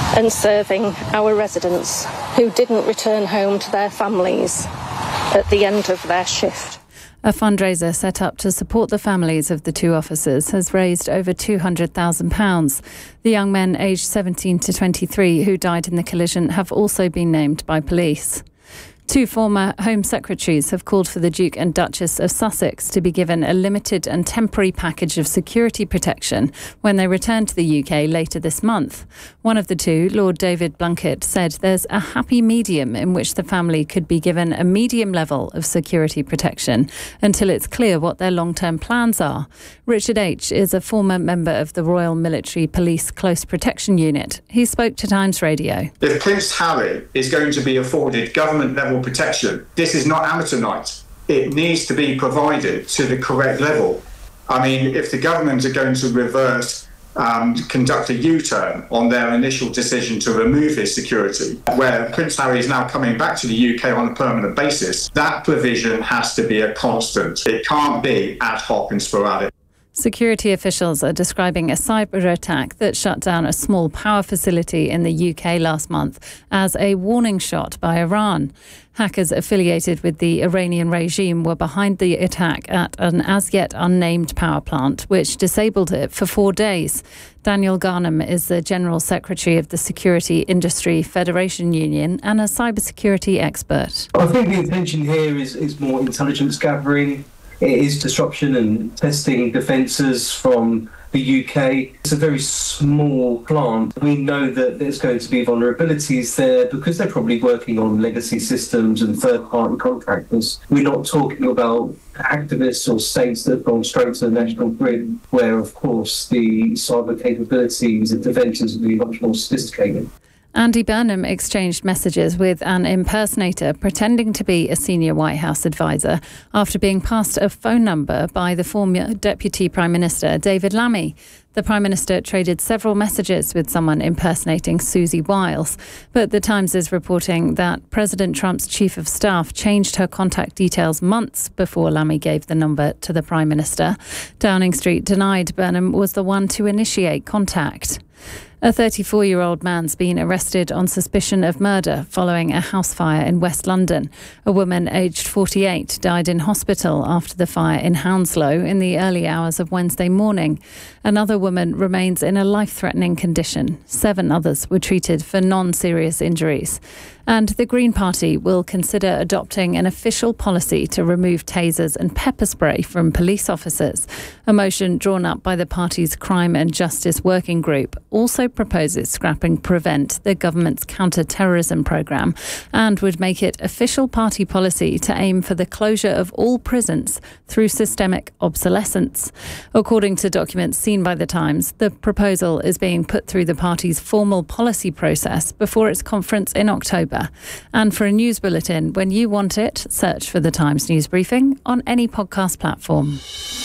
and serving our residents who didn't return home to their families at the end of their shift. A fundraiser set up to support the families of the two officers has raised over £200,000. The young men aged 17 to 23 who died in the collision have also been named by police. Two former Home Secretaries have called for the Duke and Duchess of Sussex to be given a limited and temporary package of security protection when they return to the UK later this month. One of the two, Lord David Blunkett, said there's a happy medium in which the family could be given a medium level of security protection until it's clear what their long-term plans are. Richard H. is a former member of the Royal Military Police Close Protection Unit. He spoke to Times Radio. If Prince Harry is going to be afforded government-level protection, this is not amateur night. It needs to be provided to the correct level. I mean, if the government are going to reverse, conduct a U-turn on their initial decision to remove his security, where Prince Harry is now coming back to the UK on a permanent basis, that provision has to be a constant. It can't be ad hoc and sporadic. Security officials are describing a cyber attack that shut down a small power facility in the UK last month as a warning shot by Iran. Hackers affiliated with the Iranian regime were behind the attack at an as-yet unnamed power plant, which disabled it for 4 days. Daniel Garnham is the General Secretary of the Security Industry Federation Union and a cybersecurity expert. I think the intention here is more intelligence gathering. It is disruption and testing defences from the UK. It's a very small plant. We know that there's going to be vulnerabilities there because they're probably working on legacy systems and third-party contractors. We're not talking about activists or states that have gone straight to the national grid, where, of course, the cyber capabilities and defences will be much more sophisticated. Andy Burnham exchanged messages with an impersonator pretending to be a senior White House advisor after being passed a phone number by the former Deputy Prime Minister David Lammy. The Prime Minister traded several messages with someone impersonating Susie Wiles, but The Times is reporting that President Trump's Chief of Staff changed her contact details months before Lammy gave the number to the Prime Minister. Downing Street denied Burnham was the one to initiate contact. A 34-year-old man's been arrested on suspicion of murder following a house fire in West London. A woman aged 48 died in hospital after the fire in Hounslow in the early hours of Wednesday morning. Another woman remains in a life-threatening condition. 7 others were treated for non-serious injuries. And the Green Party will consider adopting an official policy to remove tasers and pepper spray from police officers. A motion drawn up by the party's Crime and Justice Working Group also proposes scrapping Prevent, the government's counter-terrorism programme, and would make it official party policy to aim for the closure of all prisons through systemic obsolescence. According to documents seen by The Times, the proposal is being put through the party's formal policy process before its conference in October. And for a news bulletin, when you want it, search for The Times News Briefing on any podcast platform.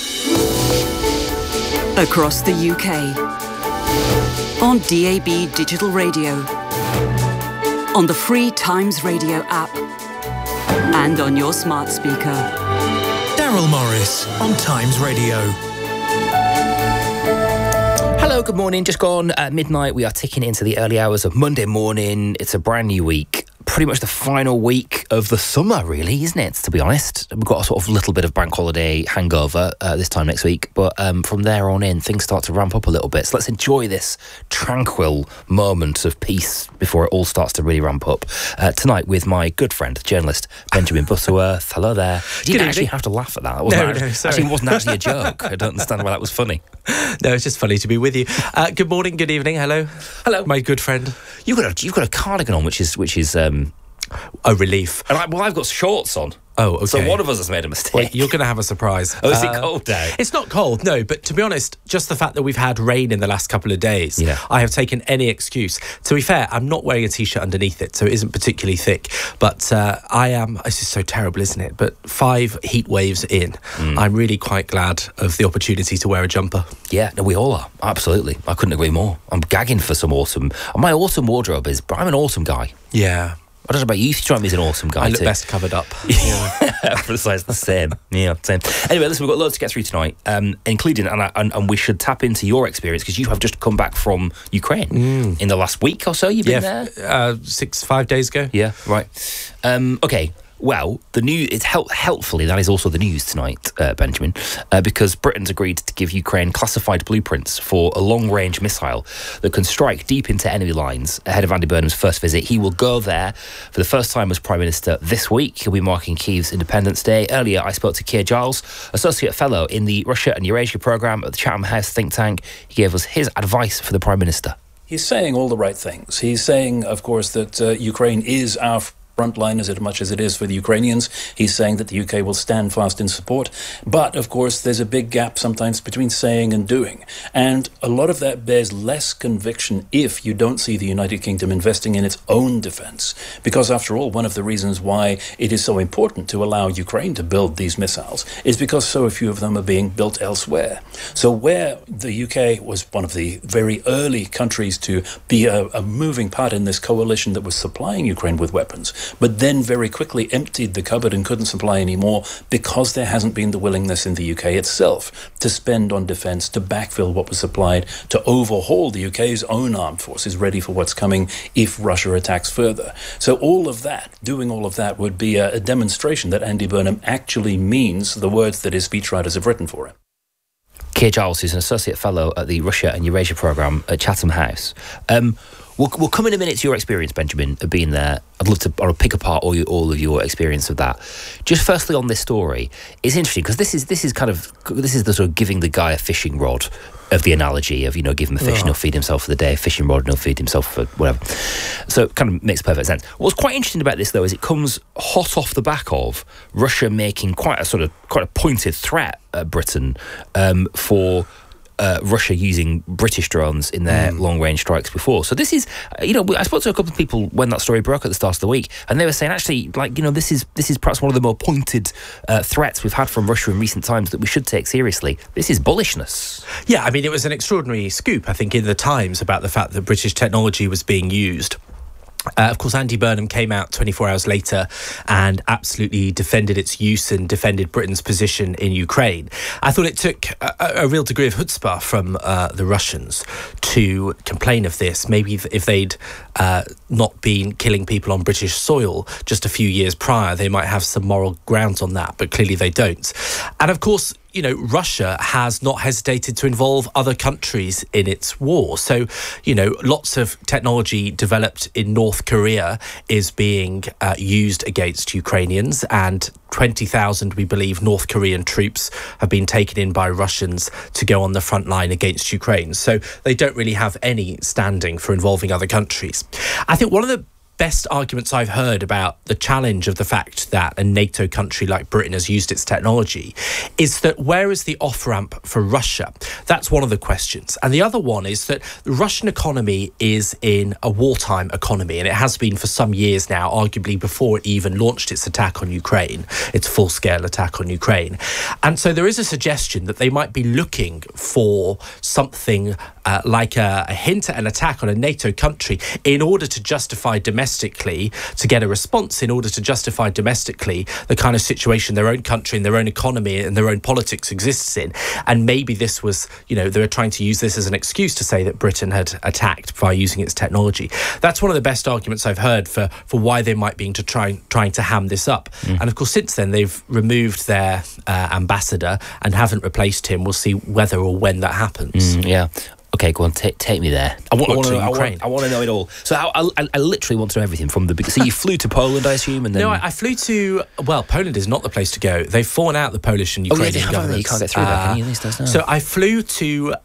Across the UK, on DAB Digital Radio, on the free Times Radio app, and on your smart speaker. Daryl Morris on Times Radio. Hello, good morning. Just gone midnight. We are ticking into the early hours of Monday morning. It's a brand new week. Pretty much the final week of the summer, really, isn't it? To be honest, we've got a sort of little bit of bank holiday hangover this time next week, but from there on in, things start to ramp up a little bit. So let's enjoy this tranquil moment of peace before it all starts to really ramp up. Tonight with my good friend, journalist Benjamin Butterworth. Hello there. You didn't actually have to laugh at that. It wasn't actually a joke. I don't understand why that was funny. No, it's just funny to be with you. Good morning, good evening. Hello, my good friend. You've got a cardigan on, which is a relief. And I've got shorts on. Oh, okay. So one of us has made a mistake. Well, you're going to have a surprise. Oh, is it cold out? It's not cold, no. But to be honest, just the fact that we've had rain in the last couple of days, I have taken any excuse. To be fair, I'm not wearing a T-shirt underneath it, so it isn't particularly thick. But I am, this is so terrible, isn't it? But 5 heat waves in, I'm really quite glad of the opportunity to wear a jumper. Yeah, no, we all are. Absolutely. I couldn't agree more. I'm gagging for some autumn. My autumn wardrobe I'm an autumn guy. Yeah. I don't know about you. You strike me as an awesome guy. I look too. best covered up. Precise the same. Yeah, same. Anyway, listen, we've got loads to get through tonight, including, and we should tap into your experience because you have just come back from Ukraine in the last week or so. You've been there? 5 days ago. Yeah, right. Okay. Well, the news, it's helpfully, that is also the news tonight, Benjamin, because Britain's agreed to give Ukraine classified blueprints for a long-range missile that can strike deep into enemy lines ahead of Andy Burnham's first visit. He will go there for the first time as Prime Minister this week. He'll be marking Kyiv's Independence Day. Earlier, I spoke to Keir Giles, Associate Fellow in the Russia and Eurasia Programme at the Chatham House think tank. He gave us his advice for the Prime Minister. He's saying all the right things. He's saying, of course, that Ukraine is our frontline as much as it is for the Ukrainians. He's saying that the UK will stand fast in support. But, of course, there's a big gap sometimes between saying and doing. And a lot of that bears less conviction if you don't see the United Kingdom investing in its own defence. Because, after all, one of the reasons why it is so important to allow Ukraine to build these missiles is because so few of them are being built elsewhere. So where the UK was one of the very early countries to be a moving part in this coalition that was supplying Ukraine with weapons, but then very quickly emptied the cupboard and couldn't supply any more because there hasn't been the willingness in the UK itself to spend on defence, to backfill what was supplied, to overhaul the UK's own armed forces ready for what's coming if Russia attacks further. So all of that, doing all of that would be a demonstration that Andy Burnham actually means the words that his speechwriters have written for him. Keir Giles is an Associate Fellow at the Russia and Eurasia Programme at Chatham House. We'll come in a minute to your experience, Benjamin, of being there. I'd love to pick apart all of your experience of that. Just firstly on this story, it's interesting because this is the sort of giving the guy a fishing rod of the analogy of, give him a fish and he'll feed himself for the day, a fishing rod and he'll feed himself for whatever. So it kind of makes perfect sense. What's quite interesting about this, though, is it comes hot off the back of Russia making quite a pointed threat at Britain for Russia using British drones in their long-range strikes before. So this is, I spoke to a couple of people when that story broke at the start of the week, and they were saying, actually, this is perhaps one of the more pointed threats we've had from Russia in recent times that we should take seriously. This is bullishness. Yeah, I mean, it was an extraordinary scoop, I think, in the Times about the fact that British technology was being used. Of course, Andy Burnham came out 24 hours later and absolutely defended its use and defended Britain's position in Ukraine. I thought it took a real degree of chutzpah from the Russians to complain of this. Maybe if they'd not been killing people on British soil just a few years prior, they might have some moral grounds on that, but clearly they don't. And of course, Russia has not hesitated to involve other countries in its war. So, lots of technology developed in North Korea is being used against Ukrainians, and 20,000, we believe, North Korean troops have been taken in by Russians to go on the front line against Ukraine. So they don't really have any standing for involving other countries. I think one of the best arguments I've heard about the challenge of the fact that a NATO country like Britain has used its technology is that where is the off-ramp for Russia? That's one of the questions. And the other one is that the Russian economy is in a wartime economy, and it has been for some years now, arguably before it even launched its attack on Ukraine, its full-scale attack on Ukraine. And so there is a suggestion that they might be looking for something like a hint at an attack on a NATO country in order to justify domestically, to get a response in order to justify domestically the kind of situation their own country and their own economy and their own politics exists in. And maybe this was, they were trying to use this as an excuse to say that Britain had attacked by using its technology. That's one of the best arguments I've heard for why they might be trying to ham this up. And of course, since then, they've removed their ambassador and haven't replaced him. We'll see whether or when that happens. Yeah. Okay, go on, take me there. I want to know it all. So I literally want to know everything from the beginning. So you flew to Poland, I assume? And then... No, I flew to... Well, Poland is not the place to go. They've fallen out, the Polish and Ukrainian governments. You can't get through that, can you? These days, no. So I flew to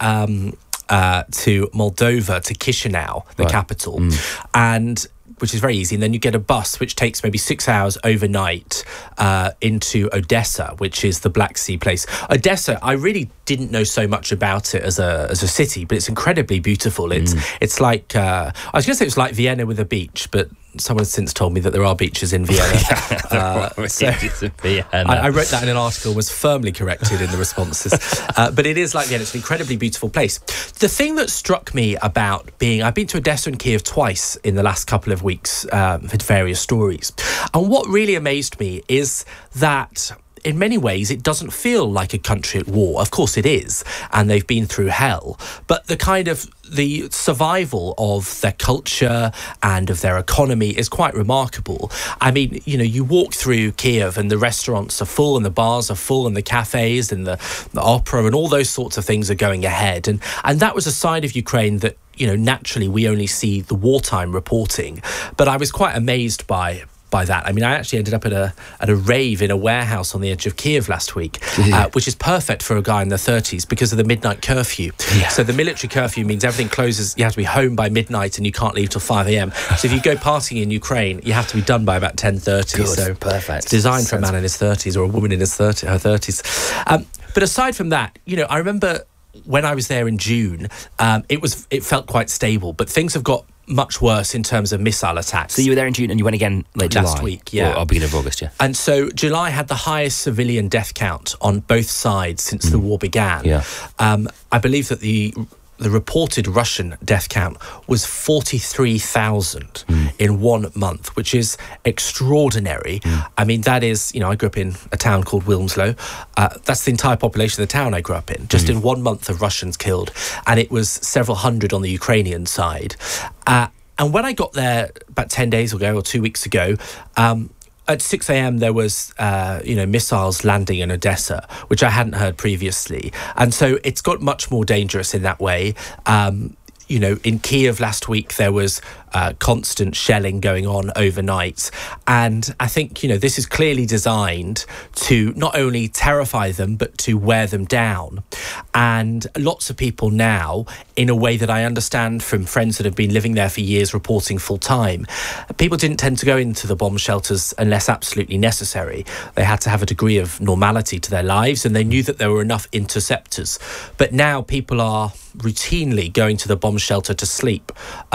Moldova, to Chisinau, the capital, and... which is very easy, and then you get a bus which takes maybe 6 hours overnight into Odessa, which is the Black Sea place. Odessa, I really didn't know so much about it as a city, but it's incredibly beautiful. It's like I was going to say it's like Vienna with a beach, but someone has since told me that there are beaches in Vienna. I wrote that in an article, was firmly corrected in the responses. But it is like Vienna. It's an incredibly beautiful place. The thing that struck me about I've been to Odessa and Kiev twice in the last couple of weeks for various stories. And what really amazed me is that in many ways, it doesn't feel like a country at war. Of course it is, and they've been through hell. But the survival of their culture and of their economy is quite remarkable. I mean, you walk through Kiev and the restaurants are full and the bars are full and the cafes and the opera and all those sorts of things are going ahead. And that was a side of Ukraine that, naturally we only see the wartime reporting. But I was quite amazed by that. I mean, I actually ended up at a rave in a warehouse on the edge of Kiev last week, which is perfect for a guy in the 30s because of the midnight curfew. Yeah. So the military curfew means everything closes. You have to be home by midnight and you can't leave till 5 a.m. So if you go partying in Ukraine, you have to be done by about 10:30. Good, so perfect. It's designed for a man in his 30s or a woman in her 30s. But aside from that, I remember when I was there in June, it felt quite stable, but things have got much worse in terms of missile attacks. So you were there in June and you went again late July? Last week, yeah. Or beginning of August, yeah. And so July had the highest civilian death count on both sides since the war began. Yeah. I believe that the reported Russian death count was 43,000 in 1 month, which is extraordinary. I mean, that is, I grew up in a town called Wilmslow. That's the entire population of the town I grew up in, just in 1 month of Russians killed. And it was several hundred on the Ukrainian side. And when I got there about 10 days ago or 2 weeks ago, at 6 a.m. there was, missiles landing in Odessa, which I hadn't heard previously. And so it's got much more dangerous in that way. In Kiev last week, there was constant shelling going on overnight. And I think, this is clearly designed to not only terrify them, but to wear them down. And lots of people now, in a way that I understand from friends that have been living there for years reporting full time, people didn't tend to go into the bomb shelters unless absolutely necessary. They had to have a degree of normality to their lives and they knew that there were enough interceptors. But now people are routinely going to the bomb shelter to sleep,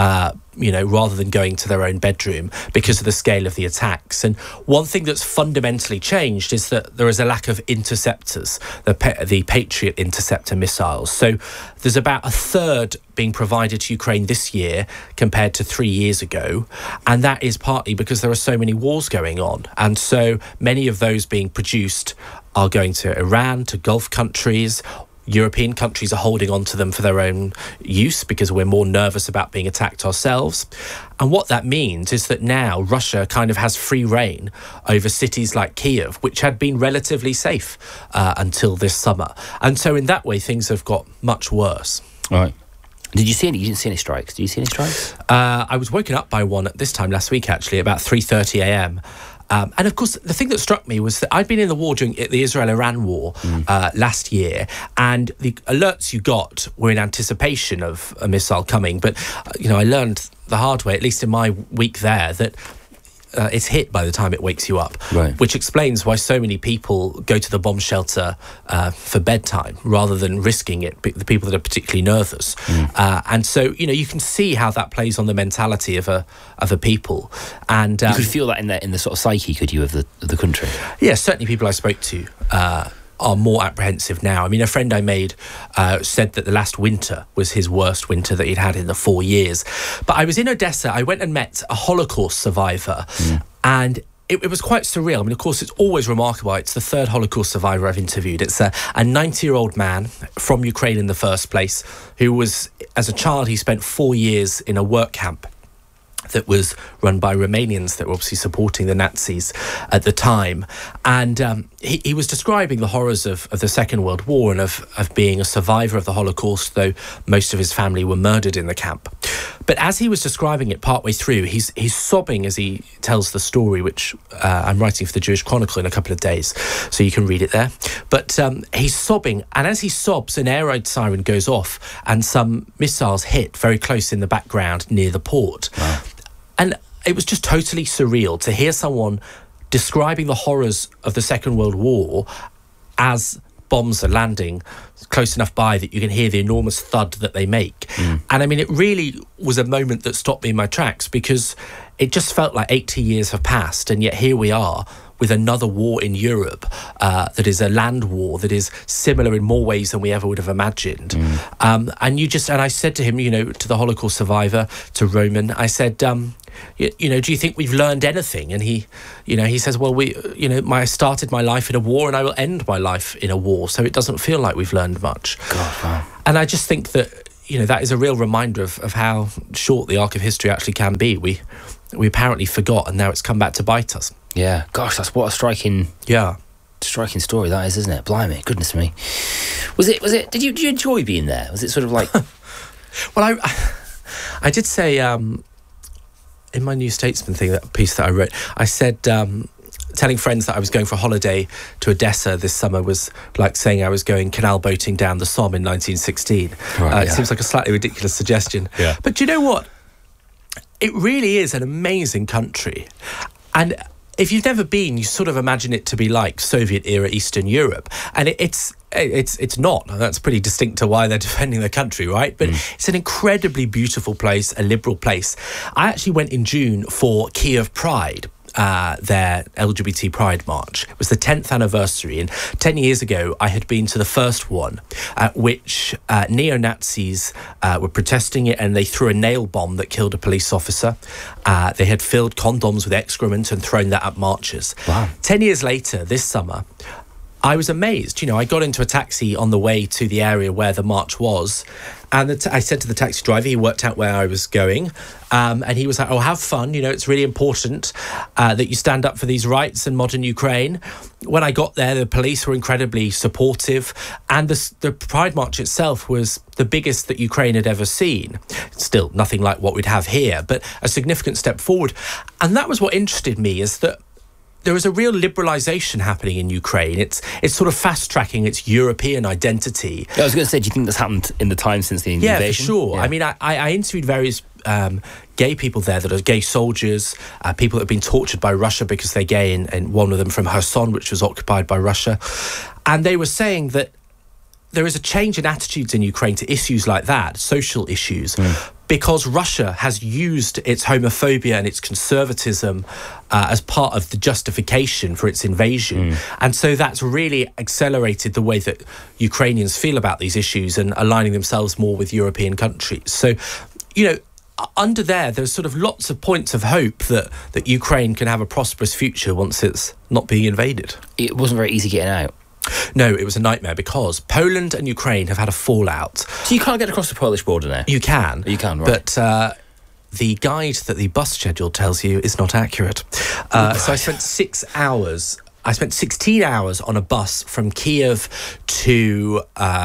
rather than going to their own bedroom because of the scale of the attacks. And one thing that's fundamentally changed is that there is a lack of interceptors, the Patriot interceptor missiles. So there's about a third being provided to Ukraine this year compared to 3 years ago. And that is partly because there are so many wars going on. And so many of those being produced are going to Iran, to Gulf countries. European countries are holding on to them for their own use because we're more nervous about being attacked ourselves. And what that means is that now Russia kind of has free reign over cities like Kiev, which had been relatively safe until this summer. And so in that way, things have got much worse. Right. You didn't see any strikes? Did you see any strikes? I was woken up by one at this time last week, actually, about 3:30 a.m. And of course, the thing that struck me was that I'd been in the war during the Israel-Iran war last year, and the alerts you got were in anticipation of a missile coming. But, I learned the hard way, at least in my week there, that it's hit by the time it wakes you up, right. Which explains why so many people go to the bomb shelter for bedtime rather than risking it, the people that are particularly nervous. And so, you can see how that plays on the mentality of a people. And you could feel that in the sort of psyche, could you, of the country? Yeah, certainly people I spoke to are more apprehensive now. I mean, a friend I made said that the last winter was his worst winter that he'd had in the 4 years. But I was in Odessa. I went and met a Holocaust survivor, and it was quite surreal. I mean, of course, it's always remarkable. It's the third Holocaust survivor I've interviewed. It's a 90-year-old man from Ukraine in the first place who was, as a child, he spent 4 years in a work camp that was run by Romanians that were obviously supporting the Nazis at the time. And he was describing the horrors of the Second World War and of being a survivor of the Holocaust, though most of his family were murdered in the camp. But as he was describing it partway through, he's sobbing as he tells the story, which I'm writing for the Jewish Chronicle in a couple of days, so you can read it there. But he's sobbing, and as he sobs, an air raid siren goes off and some missiles hit very close in the background near the port. Wow. And it was just totally surreal to hear someone describing the horrors of the Second World War as bombs are landing close enough by that you can hear the enormous thud that they make. And I mean, it really was a moment that stopped me in my tracks, because it just felt like 80 years have passed, and yet here we are with another war in Europe that is a land war that is similar in more ways than we ever would have imagined. And I said to him, to the Holocaust survivor, to Roman, I said, do you think we've learned anything? And he says, well, I started my life in a war and I will end my life in a war, so it doesn't feel like we've learned much. God, wow. And I just think that, that is a real reminder of how short the arc of history actually can be. We apparently forgot, and now it's come back to bite us. Yeah, gosh, that's what a striking story that is, isn't it? Blimey, goodness me. Was it? Did you enjoy being there? Was it sort of like? Well, I did say in my New Statesman thing, that piece that I wrote, I said telling friends that I was going for a holiday to Odessa this summer was like saying I was going canal boating down the Somme in 1916. It seems like a slightly ridiculous suggestion. Yeah. But do you know what? It really is an amazing country. And if you've never been, you sort of imagine it to be like Soviet-era Eastern Europe. And it's not. That's pretty distinct to why they're defending their country, right? But it's an incredibly beautiful place, a liberal place. I actually went in June for Kiev Pride, their LGBT Pride March. It was the 10th anniversary, and 10 years ago I had been to the first one, at which neo-Nazis were protesting it, and they threw a nail bomb that killed a police officer. They had filled condoms with excrement and thrown that at marchers. Wow. 10 years later, this summer, I was amazed. I got into a taxi on the way to the area where the march was, and I said to the taxi driver, he worked out where I was going, and he was like, oh, have fun, it's really important that you stand up for these rights in modern Ukraine. When I got there, the police were incredibly supportive, and the Pride March itself was the biggest that Ukraine had ever seen. Still nothing like what we'd have here, but a significant step forward. And that was what interested me, is that there is a real liberalisation happening in Ukraine. It's sort of fast-tracking its European identity. I was going to say, do you think that's happened in the time since the invasion? Yeah, for sure. Yeah. I mean, I interviewed various gay people there that are gay soldiers, people that have been tortured by Russia because they're gay, and one of them from Kherson, which was occupied by Russia. And they were saying that there is a change in attitudes in Ukraine to issues like that, social issues, because Russia has used its homophobia and its conservatism as part of the justification for its invasion. And so that's really accelerated the way that Ukrainians feel about these issues and aligning themselves more with European countries. So, under there's sort of lots of points of hope that Ukraine can have a prosperous future once it's not being invaded. It wasn't very easy getting out. No, it was a nightmare, because Poland and Ukraine have had a fallout. So you can't get across the Polish border now? You can. You can, right. But the guide that the bus schedule tells you is not accurate. So I spent 6 hours. I spent 16 hours on a bus from Kiev to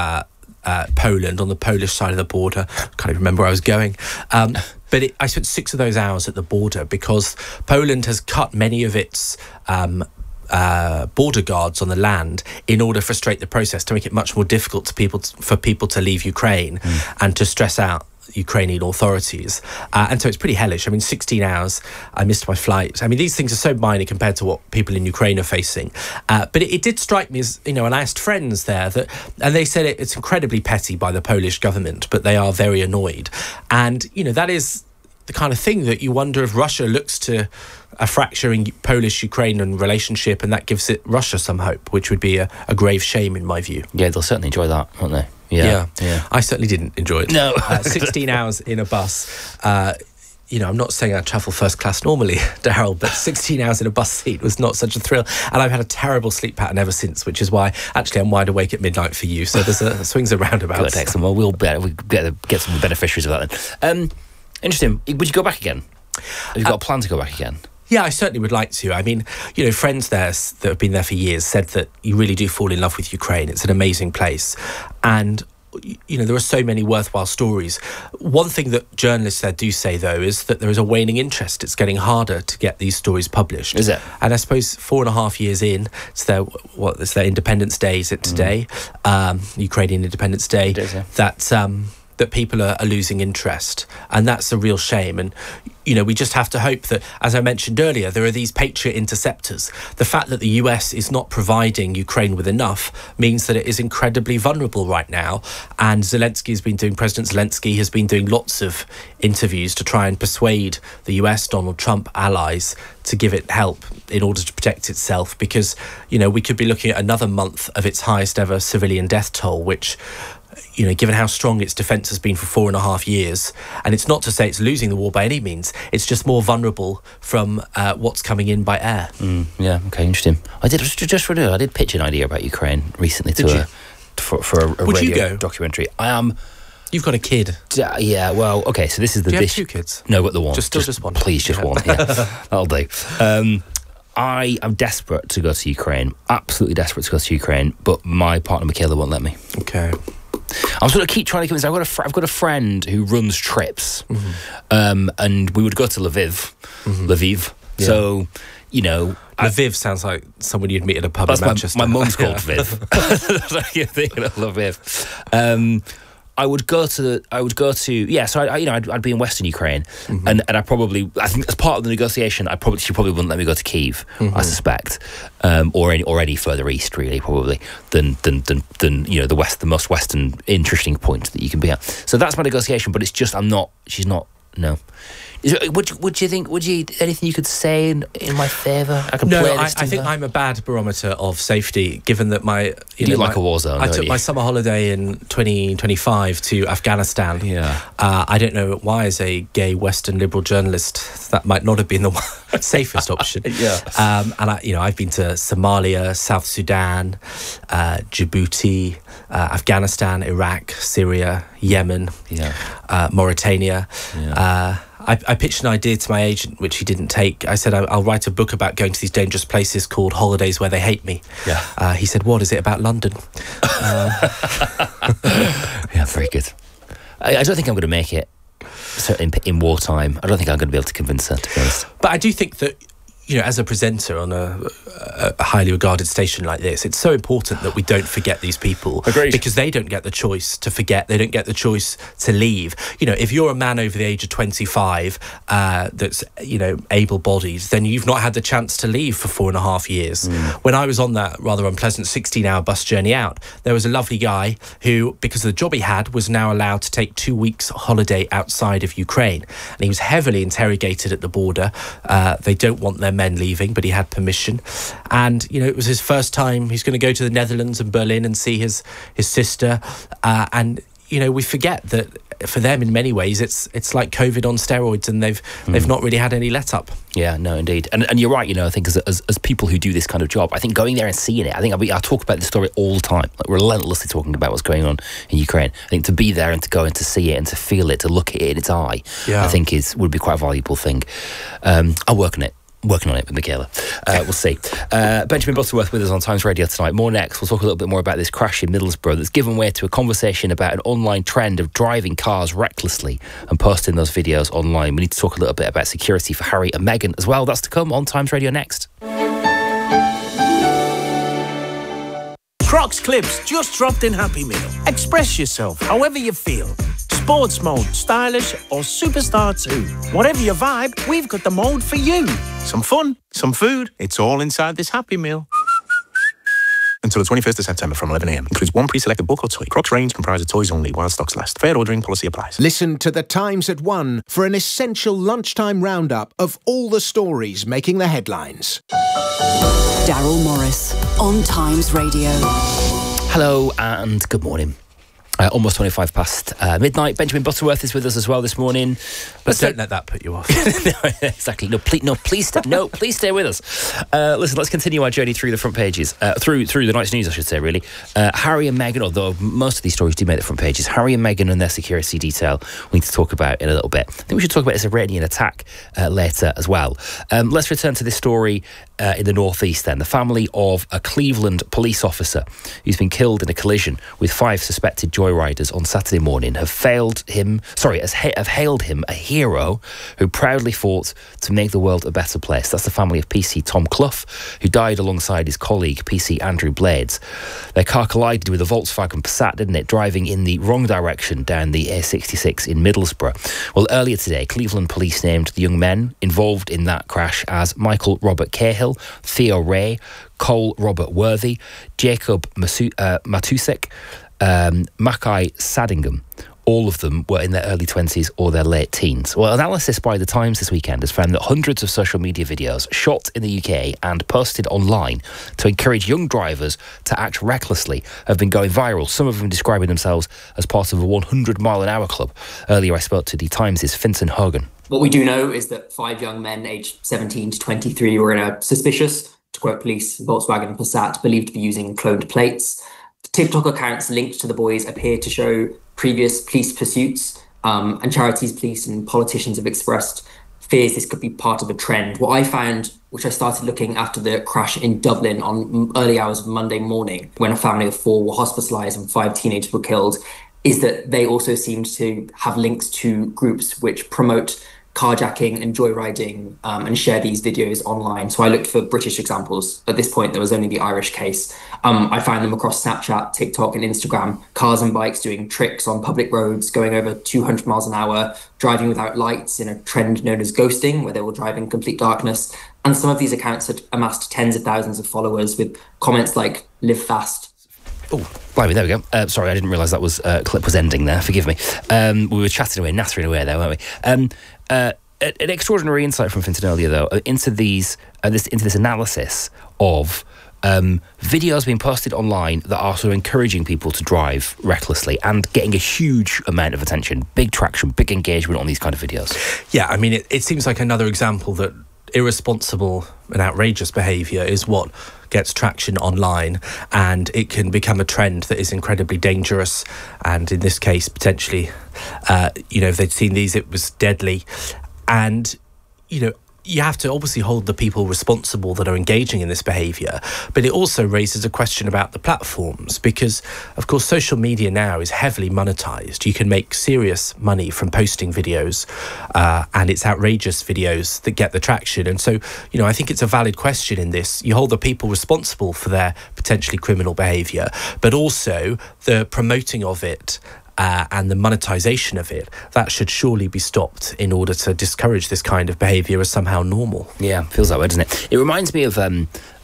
Poland, on the Polish side of the border. Can't even remember where I was going. But I spent 6 of those hours at the border, because Poland has cut many of its border guards on the land in order to frustrate the process, to make it much more difficult for people to leave Ukraine and to stress out Ukrainian authorities. And so it's pretty hellish. I mean, 16 hours, I missed my flight. I mean, these things are so minor compared to what people in Ukraine are facing. But it did strike me as, and I asked friends there, and they said it's incredibly petty by the Polish government, but they are very annoyed. And, that is the kind of thing that you wonder if Russia looks to a fracturing Polish-Ukrainian relationship, and that gives Russia some hope, which would be a grave shame in my view. Yeah, they'll certainly enjoy that, won't they? Yeah. I certainly didn't enjoy it. No. 16 hours in a bus. I'm not saying I travel first class normally, Daryl, but 16 hours in a bus seat was not such a thrill. And I've had a terrible sleep pattern ever since, which is why actually I'm wide awake at midnight for you. So there's a swings and roundabouts. Good, excellent. Well, we'll get some of the beneficiaries of that then. Interesting. Would you go back again? Have you got a plan to go back again? Yeah, I certainly would like to. I mean, friends there that have been there for years said that you really do fall in love with Ukraine. It's an amazing place. And, there are so many worthwhile stories. One thing that journalists there do say, though, is that there is a waning interest. It's getting harder to get these stories published. Is it? And I suppose 4.5 years in, it's their Independence Day, is it today? Ukrainian Independence Day. It is, yeah. That that people are losing interest, and that's a real shame. And we just have to hope that, as I mentioned earlier, there are these Patriot interceptors. The fact that the US is not providing Ukraine with enough means that it is incredibly vulnerable right now. And President Zelensky has been doing lots of interviews to try and persuade the US, Donald Trump allies, to give it help in order to protect itself, because, we could be looking at another month of its highest ever civilian death toll, which, given how strong its defence has been for 4.5 years, and it's not to say it's losing the war by any means, it's just more vulnerable from what's coming in by air. Yeah, okay, interesting. I did pitch an idea about Ukraine recently for a radio documentary. You've got a kid. Yeah, well, okay, so this is the... Do you have 2 kids? No, but the one. Just one. Please, just one, yeah. That'll do. I am desperate to go to Ukraine, absolutely desperate to go to Ukraine, but my partner Michaela won't let me. Okay. I'm sort of keep trying to convince. I've got a friend who runs trips, and we would go to Lviv. Yeah. So, Lviv sounds like someone you'd meet at a pub in Manchester. My mum's called Viv. You're thinking of Lviv. I would go to so I'd be in Western Ukraine, and I think as part of the negotiation she probably wouldn't let me go to Kyiv, I suspect, or any further east really, probably than the most western interesting point that you can be at. So that's my negotiation, but it's just she's not. Would you think? Anything you could say in my favour? I think I'm a bad barometer of safety, given that you like a war zone. I took my summer holiday in 2025 to Afghanistan. Yeah. I don't know why, as a gay Western liberal journalist, that might not have been the safest option. Yeah. And I've been to Somalia, South Sudan, Djibouti, Afghanistan, Iraq, Syria, Yemen, Mauritania. Yeah. I pitched an idea to my agent, which he didn't take. I said, I'll write a book about going to these dangerous places called Holidays Where They Hate Me. Yeah. He said, what, is it about London? Yeah, very good. I don't think I'm going to make it, certainly in wartime. I don't think I'm going to be able to convince her, to be honest. But I do think that, as a presenter on a highly regarded station like this, it's so important that we don't forget these people. Agreed. Because they don't get the choice to forget. They don't get the choice to leave. If you're a man over the age of 25 that's, able-bodied, then you've not had the chance to leave for 4.5 years. When I was on that rather unpleasant 16-hour bus journey out, there was a lovely guy who, because of the job he had, was now allowed to take 2 weeks holiday outside of Ukraine. And he was heavily interrogated at the border. They don't want their men leaving, but he had permission. And it was his first time. He's going to go to the Netherlands and Berlin and see his sister, and we forget that for them in many ways it's like COVID on steroids, and they've not really had any let up. Yeah, no, indeed. And you're right, I think as people who do this kind of job, I think going there and seeing it, I talk about this story all the time, like relentlessly talking about what's going on in Ukraine. I think to be there and to go and to see it and to feel it, to look at it in its eye, I think would be quite a valuable thing. I'll working on it with Michaela. We'll see. Benjamin Butterworth with us on Times Radio tonight. More next. We'll talk a little bit more about this crash in Middlesbrough that's given way to a conversation about an online trend of driving cars recklessly and posting those videos online. We need to talk a little bit about security for Harry and Meghan as well. That's to come on Times Radio next. Crocs Clips just dropped in Happy Meal. Express yourself however you feel. Sports mode, stylish or superstar too. Whatever your vibe, we've got the mode for you. Some fun, some food, it's all inside this Happy Meal. Until the 21st of September from 11 a.m. Includes one pre-selected book or toy. Crocs range comprised of toys only while stocks last. Fair ordering policy applies. Listen to The Times at 1 for an essential lunchtime roundup of all the stories making the headlines. Daryl Morris on Times Radio. Hello and good morning. Almost 25 past midnight. Benjamin Butterworth is with us as well this morning. But don't let that put you off. No, exactly. Please stay with us. Listen, let's continue our journey through the front pages, through the night's news, I should say, really. Harry and Meghan, although most of these stories do make the front pages, Harry and Meghan and their security detail we need to talk about in a little bit. I think we should talk about this Iranian attack later as well. Let's return to this story in the northeast then. The family of a Cleveland police officer who's been killed in a collision with 5 suspected joyriders joyriders on Saturday morning have hailed him a hero who proudly fought to make the world a better place. That's the family of PC Tom Clough, who died alongside his colleague PC Andrew Blades. Their car collided with a Volkswagen Passat, didn't it, driving in the wrong direction down the A66 in Middlesbrough. Well, earlier today, Cleveland police named the young men involved in that crash as Michael Robert Cahill, Theo Ray, Cole Robert Worthy, Jacob Matusek, Mackay Sadingham. All of them were in their early 20s or their late teens. Well, analysis by The Times this weekend has found that hundreds of social media videos shot in the UK and posted online to encourage young drivers to act recklessly have been going viral, some of them describing themselves as part of a 100-mile-an-hour club. Earlier, I spoke to The Times' Fintan Hogan. What we do know is that 5 young men aged 17 to 23 were in a suspicious, to quote police, Volkswagen Passat, believed to be using cloned plates. The TikTok accounts linked to the boys appear to show previous police pursuits, and charities, police and politicians have expressed fears this could be part of a trend. What I found, which I started looking after the crash in Dublin on early hours of Monday morning, when a family of 4 were hospitalised and 5 teenagers were killed, is that they also seemed to have links to groups which promote carjacking and joyriding and share these videos online. So I looked for British examples. At this point, there was only the Irish case. I found them across Snapchat, TikTok and Instagram. Cars and bikes doing tricks on public roads, going over 200 miles an hour, driving without lights in a trend known as ghosting, where they will drive in complete darkness. And some of these accounts had amassed tens of thousands of followers with comments like, live fast. Oh, blimey, there we go. Sorry, I didn't realise that was clip was ending there. Forgive me. We were chatting away, nattering away there, weren't we? An extraordinary insight from Fintan earlier, though, into this analysis of videos being posted online that are sort of encouraging people to drive recklessly and getting a huge amount of attention, big traction, big engagement on these kind of videos. Yeah, I mean, it seems like another example that irresponsible and outrageous behaviour is what gets traction online, and it can become a trend that is incredibly dangerous. And in this case, potentially, if they'd seen these, it was deadly. And, you have to obviously hold the people responsible that are engaging in this behaviour, but it also raises a question about the platforms, because, of course, social media now is heavily monetised. You can make serious money from posting videos, and it's outrageous videos that get the traction. And so, I think it's a valid question in this. You hold the people responsible for their potentially criminal behaviour, but also the promoting of it and the monetization of it, that should surely be stopped in order to discourage this kind of behaviour as somehow normal. Yeah, feels that way, doesn't it? It reminds me of, and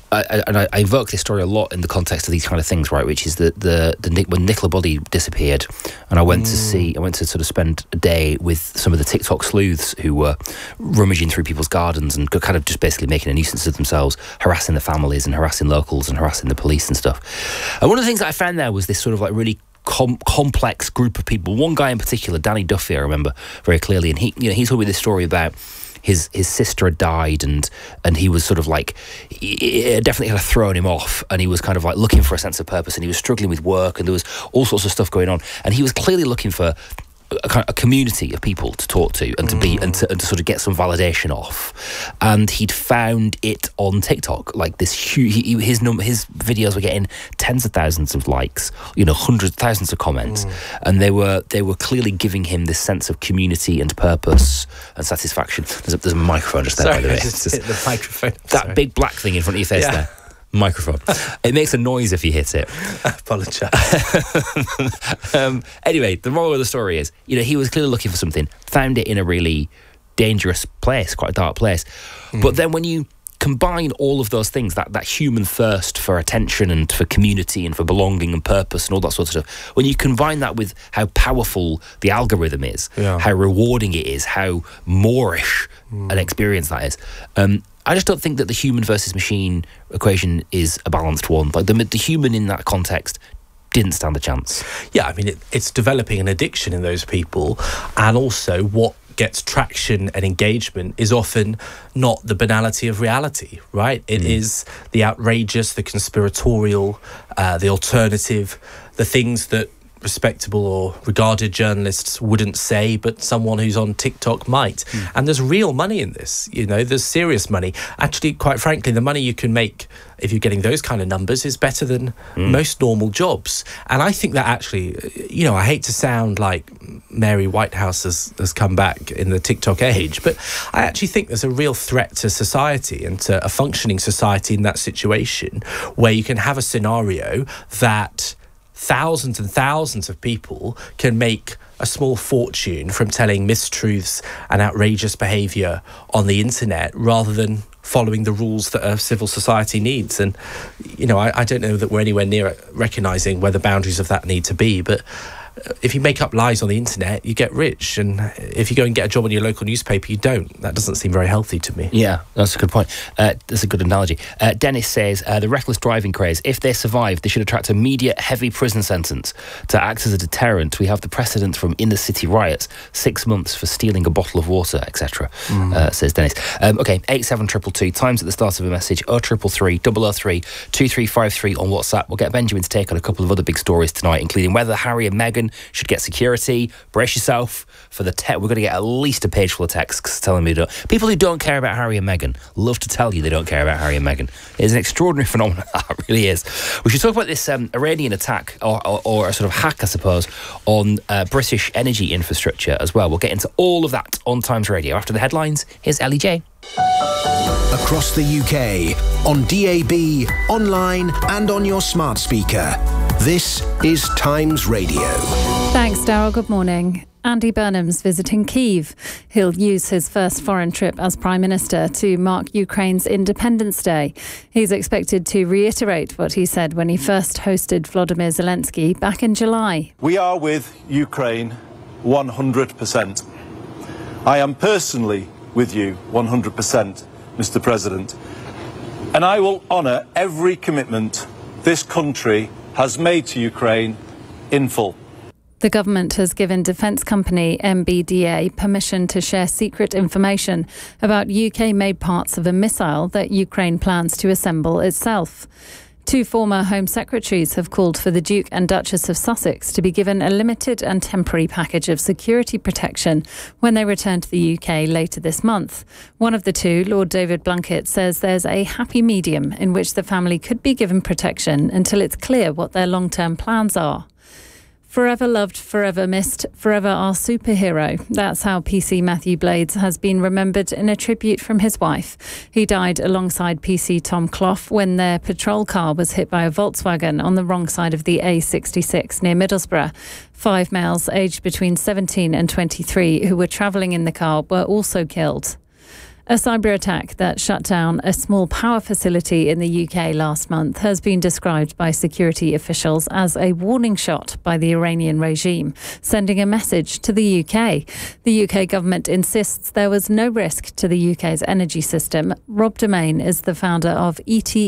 I evoke this story a lot in the context of these kind of things, right? Which is when Nicola Bulley disappeared, and I went to sort of spend a day with some of the TikTok sleuths who were rummaging through people's gardens and kind of just basically making a nuisance of themselves, harassing the families and harassing locals and harassing the police and stuff. And one of the things that I found there was this sort of like really complex group of people. One guy in particular, Danny Duffy, I remember very clearly, and he told me this story about his sister had died, and he was sort of like, it definitely had thrown him off, and he was kind of like looking for a sense of purpose, and he was struggling with work, and there was all sorts of stuff going on, and he was clearly looking for a community of people to talk to and to be and to sort of get some validation off, and he'd found it on TikTok. Like this huge, his videos were getting tens of thousands of likes, hundreds, thousands of comments, and they were clearly giving him this sense of community and purpose and satisfaction. There's a microphone just there. Sorry, by the way. I just hit the microphone. That big black thing in front of your face there. Microphone. It makes a noise if you hit it. I apologise. Anyway, the moral of the story is, he was clearly looking for something, found it in a really dangerous place, quite a dark place. But then when you combine all of those things, that human thirst for attention and for community and for belonging and purpose and all that sort of stuff, when you combine that with how powerful the algorithm is, how rewarding it is, how Moorish an experience that is, I just don't think that the human versus machine equation is a balanced one. Like the human in that context didn't stand a chance. Yeah, I mean, it's developing an addiction in those people, and also what gets traction and engagement is often not the banality of reality, right? It is the outrageous, the conspiratorial, the alternative, the things that respectable or regarded journalists wouldn't say, but someone who's on TikTok might. And there's real money in this, there's serious money. Actually, quite frankly, the money you can make if you're getting those kind of numbers is better than most normal jobs. And I think that actually, I hate to sound like Mary Whitehouse has come back in the TikTok age, but I actually think there's a real threat to society and to a functioning society in that situation, where you can have a scenario that thousands and thousands of people can make a small fortune from telling mistruths and outrageous behaviour on the internet rather than following the rules that a civil society needs. And, I don't know that we're anywhere near recognising where the boundaries of that need to be, but if you make up lies on the internet, you get rich. And if you go and get a job in your local newspaper, you don't. That doesn't seem very healthy to me. Yeah, that's a good point. That's a good analogy. Dennis says, the reckless driving craze, if they survive, they should attract a immediate heavy prison sentence to act as a deterrent. We have the precedent from inner city riots, 6 months for stealing a bottle of water, etc., says Dennis. OK, 87222, times at the start of a message, 0333 003 2353 on WhatsApp. We'll get Benjamin to take on a couple of other big stories tonight, including whether Harry and Meghan should get security. Brace yourself for the we're going to get at least a page full of texts telling me that people who don't care about Harry and Meghan love to tell you they don't care about Harry and Meghan. It's an extraordinary phenomenon. It really is. We should talk about this Iranian attack or a sort of hack, I suppose, on British energy infrastructure as well. We'll get into all of that on Times Radio. After the headlines, here's Ellie J. Across the UK, on DAB, online and on your smart speaker. This is Times Radio. Thanks, Darryl. Good morning. Andy Burnham's visiting Kyiv. He'll use his first foreign trip as Prime Minister to mark Ukraine's Independence Day. He's expected to reiterate what he said when he first hosted Volodymyr Zelensky back in July. We are with Ukraine 100%. I am personally with you 100%, Mr. President. And I will honour every commitment this country has made to Ukraine in full. The government has given defence company MBDA permission to share secret information about UK-made parts of a missile that Ukraine plans to assemble itself. Two former Home Secretaries have called for the Duke and Duchess of Sussex to be given a limited and temporary package of security protection when they return to the UK later this month. One of the two, Lord David Blunkett, says there's a happy medium in which the family could be given protection until it's clear what their long-term plans are. Forever loved, forever missed, forever our superhero. That's how PC Matthew Blades has been remembered in a tribute from his wife. He died alongside PC Tom Clough when their patrol car was hit by a Volkswagen on the wrong side of the A66 near Middlesbrough. 5 males aged between 17 and 23 who were travelling in the car were also killed. A cyber attack that shut down a small power facility in the UK last month has been described by security officials as a warning shot by the Iranian regime, sending a message to the UK. The UK government insists there was no risk to the UK's energy system. Rob Domain is the founder of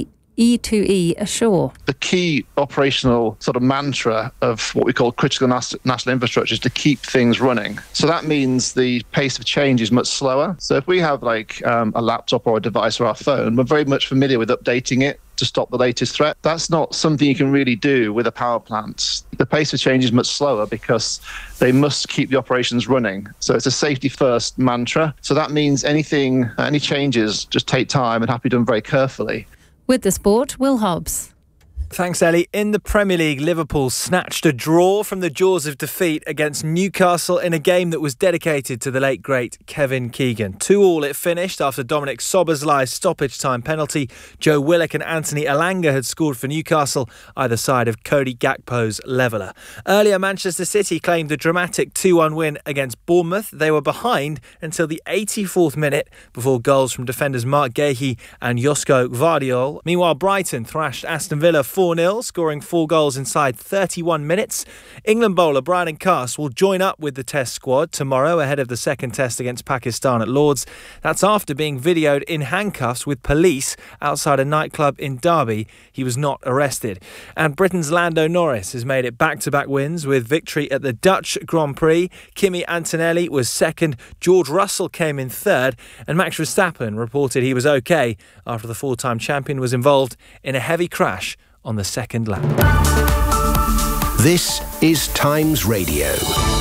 E2E Assure. The key operational sort of mantra of what we call critical national infrastructure is to keep things running. So that means the pace of change is much slower. So if we have like a laptop or a device or our phone, we're very much familiar with updating it to stop the latest threat. That's not something you can really do with a power plant. The pace of change is much slower because they must keep the operations running. So it's a safety first mantra. So that means any changes just take time and have to be done very carefully. With the sport, Will Hobbs. Thanks, Ellie. In the Premier League, Liverpool snatched a draw from the jaws of defeat against Newcastle in a game that was dedicated to the late, great Kevin Keegan. 2-2 it finished after Dominic Szoboszlai's stoppage time penalty. Joe Willock and Anthony Elanga had scored for Newcastle, either side of Cody Gakpo's leveller. Earlier, Manchester City claimed a dramatic 2-1 win against Bournemouth. They were behind until the 84th minute before goals from defenders Mark Gahey and Josko Gvardiol. Meanwhile, Brighton thrashed Aston Villa 4-0, scoring 4 goals inside 31 minutes. England bowler Brandon Carse will join up with the Test squad tomorrow ahead of the second Test against Pakistan at Lord's. That's after being videoed in handcuffs with police outside a nightclub in Derby. He was not arrested. And Britain's Lando Norris has made it back-to-back wins with victory at the Dutch Grand Prix. Kimi Antonelli was second, George Russell came in third, and Max Verstappen reported he was okay after the 4-time champion was involved in a heavy crash on the second lap. This is Times Radio.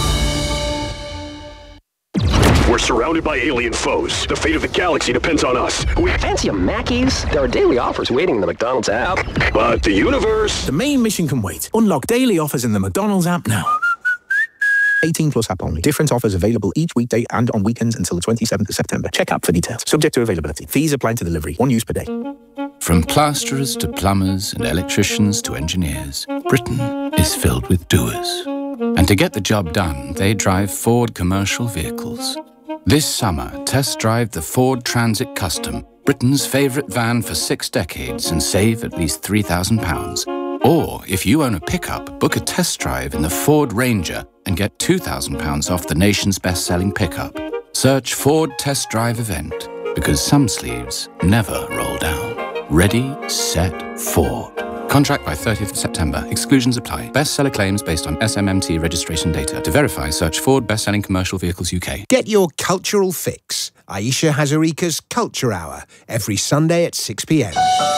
We're surrounded by alien foes. The fate of the galaxy depends on us. We fancy a Mackey's? There are daily offers waiting in the McDonald's app. But the universe... The main mission can wait. Unlock daily offers in the McDonald's app now. 18 plus app only. Different offers available each weekday and on weekends until the 27th of September. Check app for details. Subject to availability. Fees apply to delivery. 1 use per day. From plasterers to plumbers and electricians to engineers, Britain is filled with doers. And to get the job done, they drive Ford commercial vehicles. This summer, test drive the Ford Transit Custom, Britain's favourite van for 6 decades, and save at least £3,000. Or, if you own a pickup, book a test drive in the Ford Ranger and get £2,000 off the nation's best-selling pickup. Search Ford Test Drive Event, because some sleeves never roll down. Ready, set, Ford. Contract by 30th of September. Exclusions apply. Bestseller claims based on SMMT registration data. To verify, search Ford Best-Selling Commercial Vehicles UK. Get your cultural fix. Aisha Hazarika's Culture Hour, every Sunday at 6 p.m.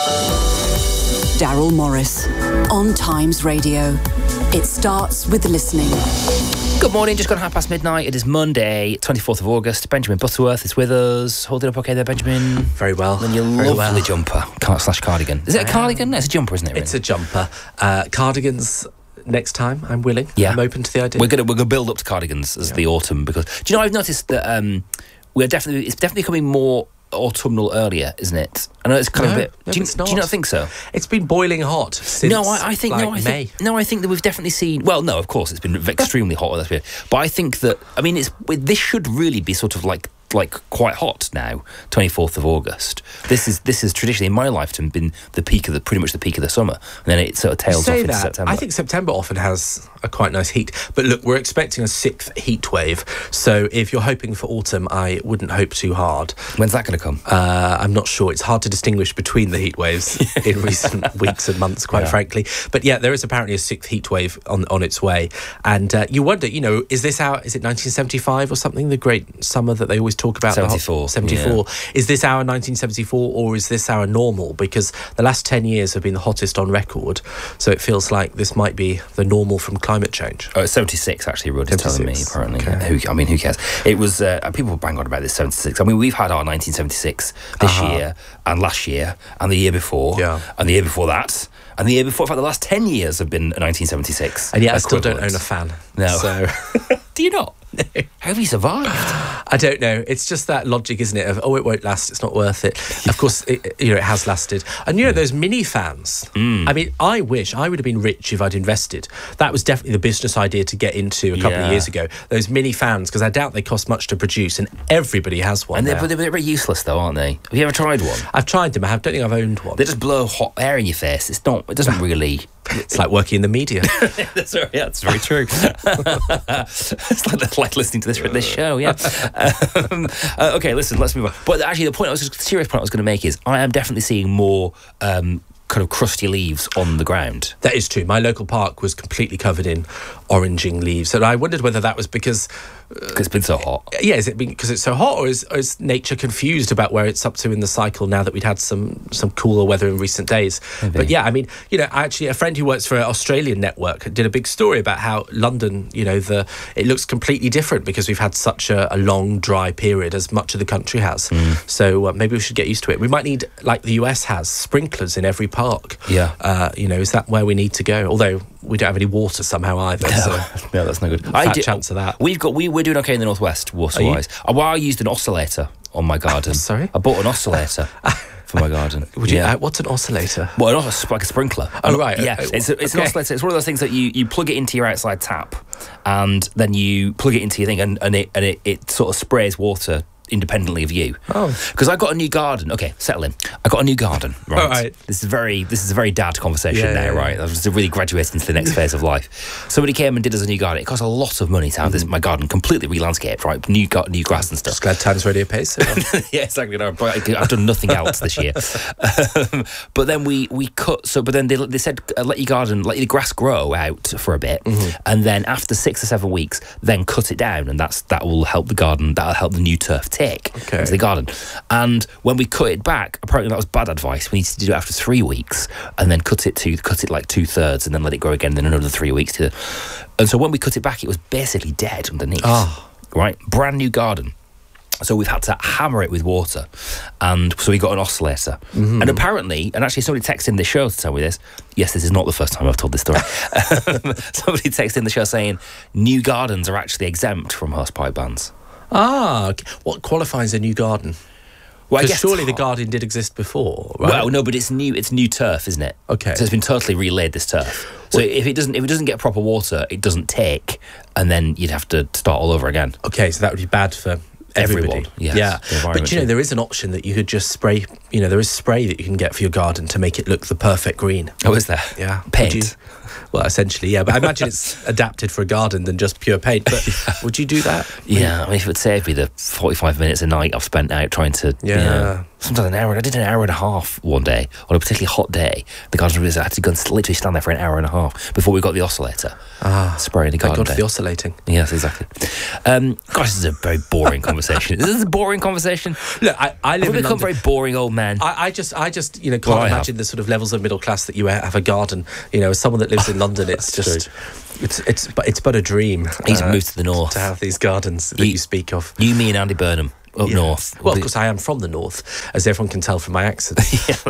Daryl Morris on Times Radio. It starts with listening. Good morning, just gone midnight. It is Monday, 24th of August. Benjamin Butterworth is with us. Holding up okay there, Benjamin? Very well. And your lovely jumper / cardigan. Is it a cardigan? No, it's a jumper, isn't it? Really? It's a jumper. Cardigans next time, I'm willing. Yeah. I'm open to the idea. We're gonna build up to cardigans as the autumn, because do you know, I've noticed that it's definitely becoming more autumnal earlier, isn't it? I know it's kind of a bit. Do you not think so? It's been boiling hot since I think May. I think that we've definitely seen. Well, no, of course it's been extremely hot this year, but I think that this should really be sort of like quite hot now. 24th of August. This is traditionally in my lifetime been pretty much the peak of the summer, and then it sort of tails off into September. I think September often has a quite nice heat, but look, we're expecting a 6th heat wave. So if you're hoping for autumn, I wouldn't hope too hard. When's that going to come? I'm not sure. It's hard to distinguish between the heat waves in recent weeks and months, quite frankly. But yeah, there is apparently a 6th heat wave on its way, and you wonder, is it 1975 or something? The great summer that they always talk about. 74. 74. Yeah. Is this our 1974 or is this our normal? Because the last 10 years have been the hottest on record, so it feels like this might be the normal from climate change. Oh, it's 76 actually, Rudd is telling me, apparently. Okay. Who cares? It was, people bang on about this 76. I mean, we've had our 1976 this year and last year and the year before and the year before that. And the year before, in fact, the last 10 years have been 1976. And yet I still don't own a fan. No. So. Do you not? No. How have you survived? I don't know. It's just that logic, isn't it? Of, it won't last. It's not worth it. Of course, it has lasted. And those mini fans. I mean, I wish I would have been rich if I'd invested. That was definitely the business idea to get into a couple of years ago. Those mini fans, because I doubt they cost much to produce, and everevery has one. And they're very useless, though, aren't they? Have you ever tried one? I've tried them. I don't think I've owned one. They just blow hot air in your face. It doesn't really. It's like working in the media. That's very true. It's like listening to this show, yeah. Okay, listen, let's move on. But actually, the serious point I was going to make is I am definitely seeing more kind of crusty leaves on the ground. That is true. My local park was completely covered in oranging leaves, and I wondered whether that was because it's been so hot. Yeah, is it because it's so hot, or is nature confused about where it's up to in the cycle now that we'd had some cooler weather in recent days? Maybe. But yeah, I mean, actually, a friend who works for an Australian network did a big story about how London, it looks completely different because we've had such a long dry period, as much of the country has. So maybe we should get used to it. We might need, like the US has, sprinklers in every park. Yeah. Is that where we need to go? Although we don't have any water somehow either. So no, that's no good. Chance of that. We're doing okay in the northwest, water-wise. I used an oscillator on my garden. Sorry? I bought an oscillator for my garden. What's an oscillator? Well, like a sprinkler. Oh, right. Yeah, it's an oscillator. It's one of those things that you plug it into your outside tap, and then you plug it into your thing, and it sort of sprays water independently of you. Because I got a new garden. Okay, settle in. I got a new garden. Right. All right. This is a very dad conversation now, right? I was really graduating into the next phase of life. Somebody came and did us a new garden. It cost a lot of money to have my garden completely re-landscaped, right? New grass and stuff. Just glad Times Radio pays. Yeah, exactly. No, but I've done nothing else this year. But then we cut. But then they said let your grass grow out for a bit, and then after 6 or 7 weeks, then cut it down, and that will help the garden. That'll help the new turf take into the garden. And when we cut it back, apparently that was bad advice. We needed to do it after 3 weeks and then cut it like 2/3 and then let it grow again, then another 3 weeks. And so when we cut it back, it was basically dead underneath. Right? Brand new garden. So we've had to hammer it with water. And so we got an oscillator. And apparently, and actually somebody texted in the show to tell me this. Yes, this is not the first time I've told this story. Somebody texted in the show saying new gardens are actually exempt from hosepipe bans. Okay. What qualifies a new garden? Well, I Because guess surely the garden did exist before, right? Well, no, but it's new turf, isn't it? Okay. So it's been totally relaid, this turf. So if it doesn't get proper water, it doesn't take, and then you'd have to start all over again. Okay, so that would be bad for everybody. Yes, yeah. the environment But there is an option that you could just spray. There is spray that you can get for your garden to make it look the perfect green. Oh, is there? Yeah. Paint? Well, essentially, yeah. But I imagine it's adapted for a garden than just pure paint. But would you do that? Yeah, I mean, if it would save me the 45 minutes a night I've spent out trying to, sometimes an hour. I did an hour and a half one day on a particularly hot day. The garden was, I had to go and literally stand there for an hour and a half before we got the oscillator. Spraying the garden. Thank God for the oscillating. Yes, exactly. Gosh, this is a very boring conversation. This is a boring conversation. Look, I live in become London. very boring old men. I just can't imagine the sort of levels of middle class that you have a garden. As someone that lives in London, it's just it's but a dream. He's moved to the north to have these gardens that you speak of. You, me, and Andy Burnham. Up north. Well, of course, I am from the north, as everyone can tell from my accent.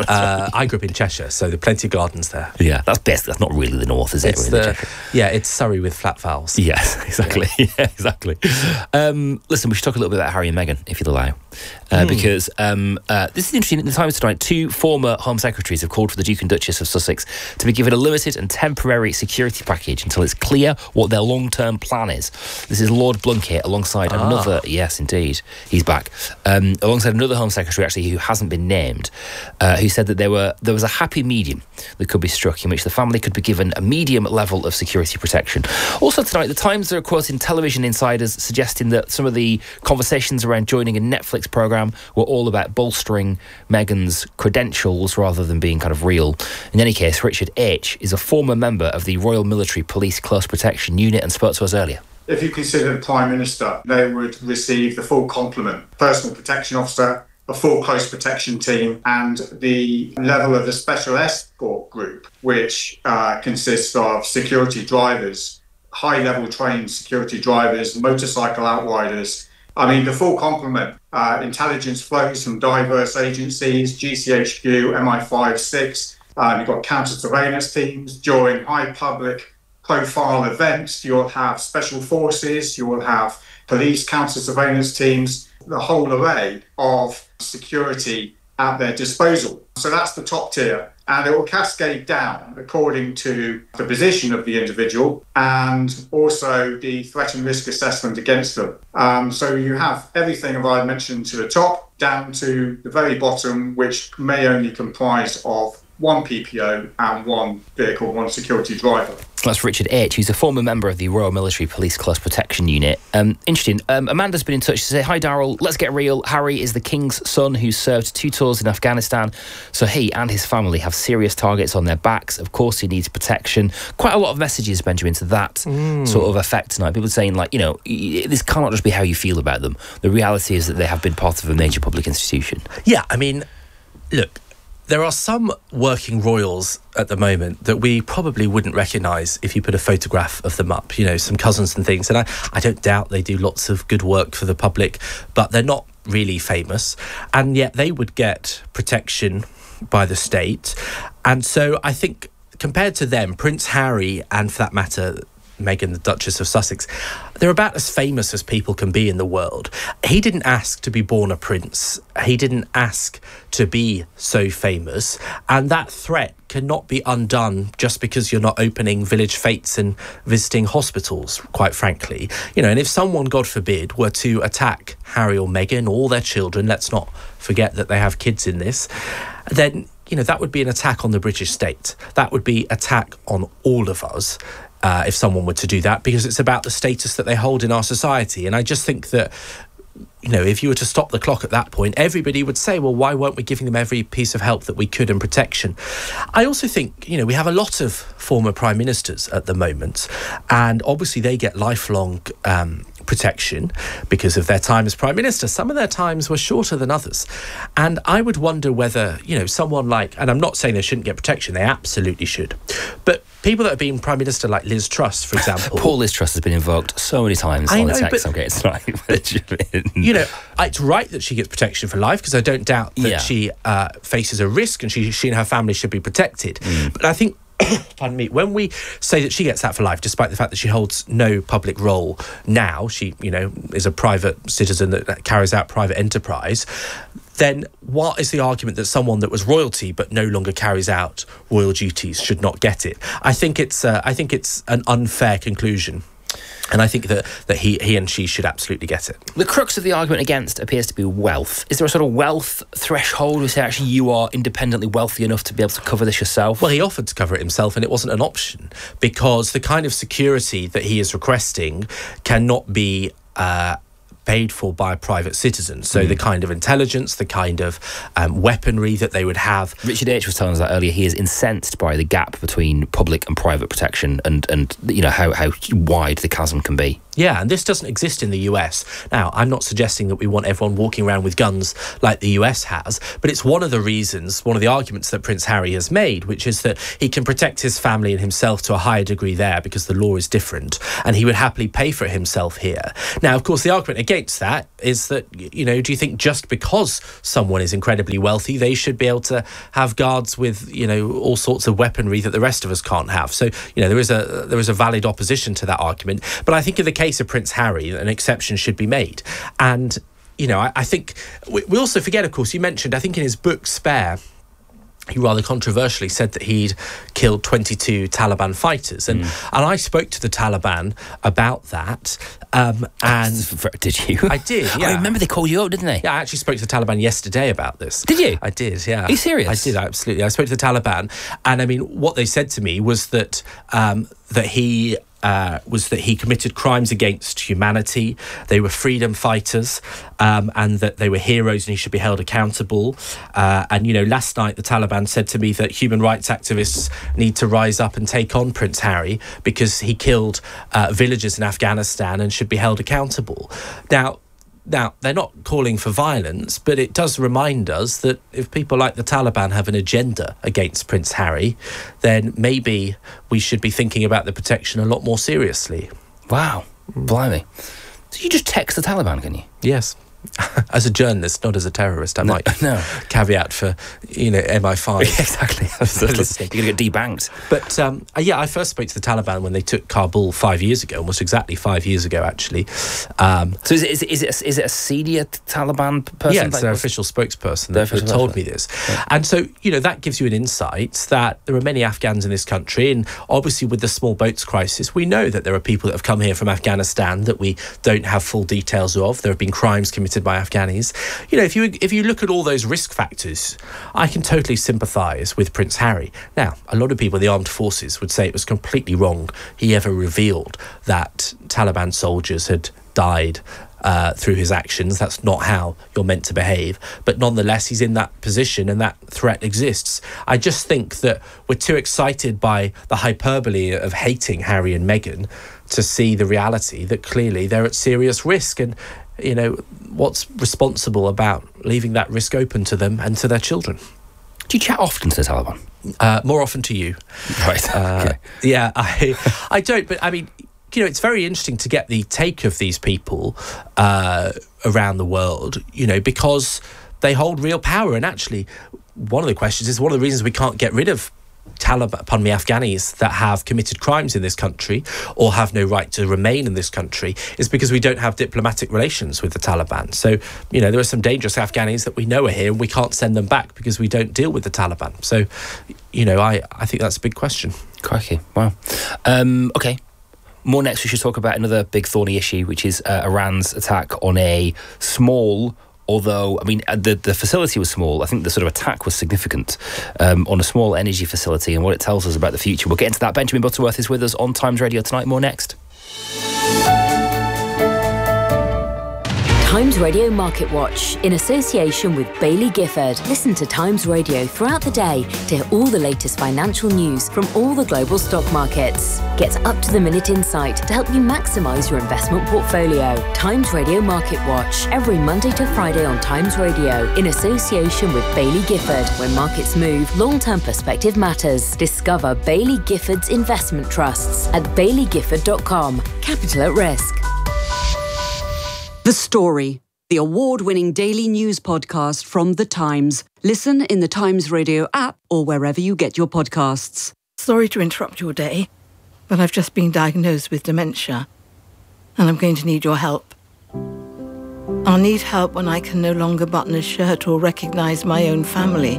I grew up in Cheshire, so there are plenty of gardens there. Yeah, that's best. That's not really the north, is it? It's Surrey with flat vowels. Yes, exactly. Yeah, exactly. Listen, we should talk a little bit about Harry and Meghan, if you'd allow. Because this is interesting. At the Times tonight, 2 former Home Secretaries have called for the Duke and Duchess of Sussex to be given a limited and temporary security package until it's clear what their long-term plan is. This is Lord Blunkett alongside another... Yes, indeed. He's back. Alongside another Home Secretary, actually, who hasn't been named, who said that there was a happy medium that could be struck in which the family could be given a medium level of security protection. Also tonight, the Times are quoting television insiders suggesting that some of the conversations around joining a Netflix programme were all about bolstering Meghan's credentials rather than being kind of real. In any case, Richard H. is a former member of the Royal Military Police Close Protection Unit and spoke to us earlier. If you consider the Prime Minister, they would receive the full complement: personal protection officer, a full close protection team, and the level of the special escort group, which consists of security drivers, high-level trained security drivers, motorcycle outriders. I mean, the full complement. Intelligence flows from diverse agencies, GCHQ, MI5-6. You've got counter-surveillance teams during high public profile events. You'll have special forces, you will have police, counter-surveillance teams, the whole array of security at their disposal. So that's the top tier. And it will cascade down according to the position of the individual and also the threat and risk assessment against them. So you have everything, as I mentioned, to the top down to the very bottom, which may only comprise of one PPO and one vehicle, one security driver. That's Richard H., who's a former member of the Royal Military Police Close Protection Unit. Interesting. Amanda's been in touch to say, hi, Darryl, let's get real. Harry is the King's son who served 2 tours in Afghanistan, so he and his family have serious targets on their backs. Of course, he needs protection. Quite a lot of messages, Benjamin, to that sort of effect tonight. People saying, this cannot just be how you feel about them. The reality is that they have been part of a major public institution. Yeah, I mean, look, there are some working royals at the moment that we probably wouldn't recognise if you put a photograph of them up, some cousins and things. And I don't doubt they do lots of good work for the public, but they're not really famous. And yet they would get protection by the state. And so I think compared to them, Prince Harry and, for that matter, Meghan, the Duchess of Sussex, they're about as famous as people can be in the world. He didn't ask to be born a prince. He didn't ask to be so famous. And that threat cannot be undone just because you're not opening village fetes and visiting hospitals, quite frankly. And if someone, God forbid, were to attack Harry or Meghan or their children, let's not forget that they have kids in this, then, that would be an attack on the British state. That would be attack on all of us. If someone were to do that, because it's about the status that they hold in our society. And I just think that, if you were to stop the clock at that point, everybody would say, well, why weren't we giving them every piece of help that we could and protection? I also think, we have a lot of former prime ministers at the moment, and obviously they get lifelong protection because of their time as Prime Minister. Some of their times were shorter than others. And I would wonder whether, someone like, and I'm not saying they shouldn't get protection, they absolutely should. But people that have been Prime Minister, like Liz Truss, for example. Poor Liz Truss has been invoked so many times on the text I'm getting tonight. It's right that she gets protection for life, because I don't doubt that she faces a risk, and she and her family should be protected. But I think, pardon me, when we say that she gets that for life, despite the fact that she holds no public role now, she, is a private citizen that carries out private enterprise, then what is the argument that someone that was royalty but no longer carries out royal duties should not get it? I think it's an unfair conclusion. And I think that he and she should absolutely get it. The crux of the argument against appears to be wealth. Is there a sort of wealth threshold? We say, actually, you are independently wealthy enough to be able to cover this yourself? Well, he offered to cover it himself, and it wasn't an option, because the kind of security that he is requesting cannot be paid for by a private citizen. So the kind of intelligence, the kind of weaponry that they would have. Richard H was telling us that earlier. He is incensed by the gap between public and private protection, and how wide the chasm can be. Yeah, and this doesn't exist in the US. Now, I'm not suggesting that we want everyone walking around with guns like the US has, but it's one of the arguments that Prince Harry has made, which is that he can protect his family and himself to a higher degree there because the law is different, and he would happily pay for it himself here. Now, of course, the argument against that is that, do you think just because someone is incredibly wealthy, they should be able to have guards with, all sorts of weaponry that the rest of us can't have? So, there is a valid opposition to that argument. But I think in the case of Prince Harry, an exception should be made. And, I think we also forget, of course, you mentioned, I think in his book Spare, he rather controversially said that he'd killed 22 Taliban fighters. And I spoke to the Taliban about that. And did you? I did, yeah. I remember they called you up, didn't they? Yeah, I actually spoke to the Taliban yesterday about this. Did you? I did, yeah. Are you serious? I did, absolutely. I spoke to the Taliban. And, what they said to me was that he committed crimes against humanity. They were freedom fighters, and that they were heroes, and he should be held accountable. And last night the Taliban said to me that human rights activists need to rise up and take on Prince Harry because he killed villagers in Afghanistan and should be held accountable. Now, they're not calling for violence, but it does remind us that if people like the Taliban have an agenda against Prince Harry, then maybe we should be thinking about the protection a lot more seriously. Wow. Blimey. So you just text the Taliban, can you? Yes. As a journalist, not as a terrorist. I might caveat for, MI5. Exactly. Absolutely. You're going to get debanked. But, I first spoke to the Taliban when they took Kabul 5 years ago, almost exactly 5 years ago, actually. So is it a senior Taliban person? Yeah, it's their official spokesperson that told me this. Yeah. And so, that gives you an insight that there are many Afghans in this country, and obviously with the small boats crisis, we know that there are people that have come here from Afghanistan that we don't have full details of. There have been crimes committed by Afghanis. If you look at all those risk factors, I can totally sympathise with Prince Harry. Now, a lot of people in the armed forces would say it was completely wrong he ever revealed that Taliban soldiers had died through his actions. That's not how you're meant to behave. But nonetheless, he's in that position and that threat exists. I just think that we're too excited by the hyperbole of hating Harry and Meghan to see the reality that clearly they're at serious risk. And what's responsible about leaving that risk open to them and to their children? Do you chat often to the Taliban? More often to you. Right. Okay. Yeah, I don't, but it's very interesting to get the take of these people around the world, because they hold real power. And actually, one of the questions is, one of the reasons we can't get rid of Afghanis that have committed crimes in this country or have no right to remain in this country is because we don't have diplomatic relations with the Taliban. So, there are some dangerous Afghanis that we know are here and we can't send them back because we don't deal with the Taliban. So, I think that's a big question. Crikey. Wow. Okay. More next, we should talk about another big thorny issue, which is Iran's attack on a small, although, the facility was small. I think the sort of attack was significant on a small energy facility and what it tells us about the future. We'll get into that. Benjamin Butterworth is with us on Times Radio tonight. More next. Times Radio Market Watch, in association with Bailey Gifford. Listen to Times Radio throughout the day to hear all the latest financial news from all the global stock markets. Get up-to-the-minute insight to help you maximise your investment portfolio. Times Radio Market Watch, every Monday to Friday on Times Radio, in association with Bailey Gifford. When markets move, long-term perspective matters. Discover Bailey Gifford's investment trusts at baileygifford.com. Capital at risk. The Story, the award-winning daily news podcast from The Times. Listen in the Times Radio app or wherever you get your podcasts. Sorry to interrupt your day, but I've just been diagnosed with dementia, and I'm going to need your help. I'll need help when I can no longer button a shirt or recognise my own family.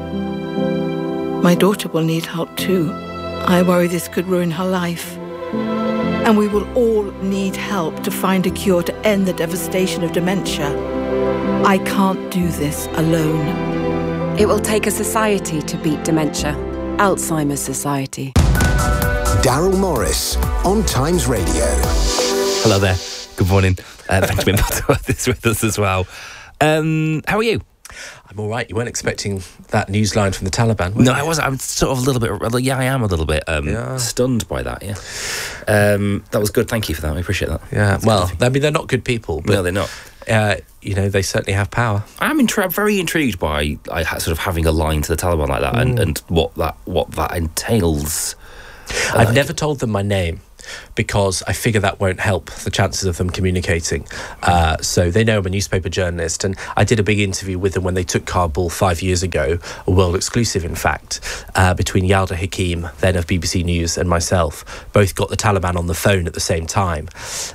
My daughter will need help too. I worry this could ruin her life. And we will all need help to find a cure to end the devastation of dementia. I can't do this alone. It will take a society to beat dementia. Alzheimer's Society. Daryl Morris on Times Radio. Hello there. Good morning. Benjamin Butterworth is with us as well. How are you? I'm all right. You weren't expecting that news line from the Taliban, No, I wasn't. I'm sort of a little bit... Yeah, I am a little bit stunned by that, yeah. That was good. Thank you for that. I appreciate that. Yeah, well, I mean, they're not good people. But, no, they're not. They certainly have power. I'm very intrigued by sort of having a line to the Taliban like that and what that entails. I've never told them my name, because I figure that won't help the chances of them communicating. So they know I'm a newspaper journalist, and I did a big interview with them when they took Kabul 5 years ago, a world exclusive in fact, between Yalda Hakim, then of BBC News, and myself. Both got the Taliban on the phone at the same time.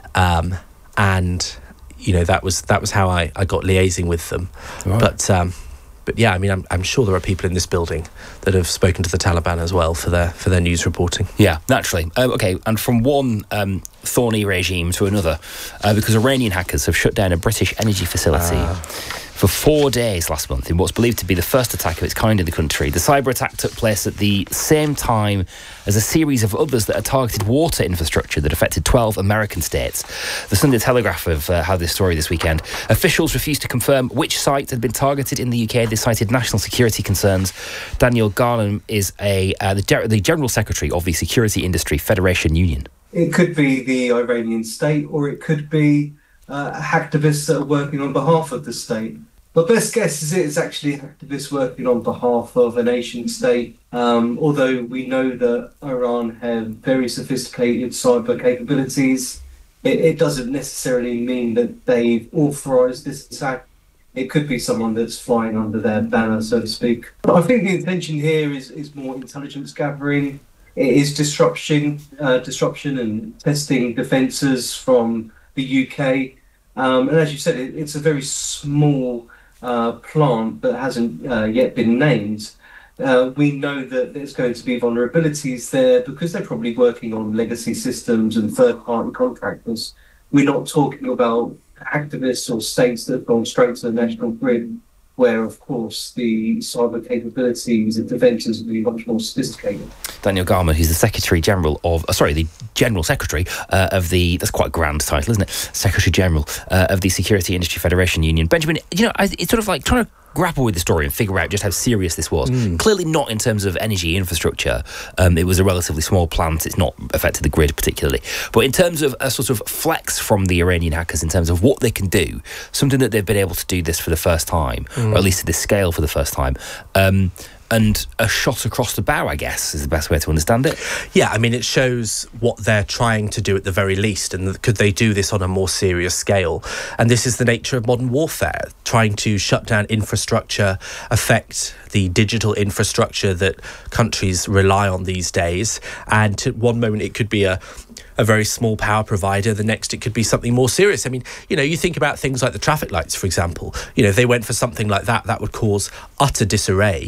And that was how I got liaising with them. Right. But yeah, I mean, I'm sure there are people in this building that have spoken to the Taliban as well for their news reporting. Yeah, naturally. Okay, and from one thorny regime to another, because Iranian hackers have shut down a British energy facility for 4 days last month in what's believed to be the first attack of its kind in the country. The cyber attack took place at the same time as a series of others that had targeted water infrastructure that affected 12 American states. The Sunday Telegraph have had this story this weekend. Officials refused to confirm which site had been targeted in the UK. They cited national security concerns. Daniel Garland is the General Secretary of the Security Industry Federation Union. It could be the Iranian state, or it could be hacktivists that are working on behalf of the state. But best guess is it's actually activists working on behalf of a nation state, although we know that Iran have very sophisticated cyber capabilities. It doesn't necessarily mean that they've authorised this attack. It could be someone that's flying under their banner, so to speak. But I think the intention here is more intelligence gathering. It is disruption and testing defences from the UK. And as you said, it's a very small plant that hasn't yet been named. We know that there's going to be vulnerabilities there because they're probably working on legacy systems and third-party contractors. We're not talking about activists or states that have gone straight to the national grid, where, of course, the cyber capabilities and defences will be much more sophisticated. Daniel Garma, who's the the General Secretary of the... That's quite a grand title, isn't it? Secretary General of the Security Industry Federation Union. Benjamin, it's sort of like trying to grapple with the story and figure out just how serious this was. Clearly not in terms of energy infrastructure. It was a relatively small plant. It's not affected the grid particularly. But in terms of a sort of flex from the Iranian hackers in terms of what they can do, something that they've been able to do this for the first time, or at least at this scale for the first time, and a shot across the bow, I guess, is the best way to understand it. Yeah, I mean, it shows what they're trying to do at the very least, and could they do this on a more serious scale? And this is the nature of modern warfare, trying to shut down infrastructure, affect the digital infrastructure that countries rely on these days. And one moment it could be a very small power provider, the next it could be something more serious. I mean, you think about things like the traffic lights, for example. If they went for something like that, that would cause utter disarray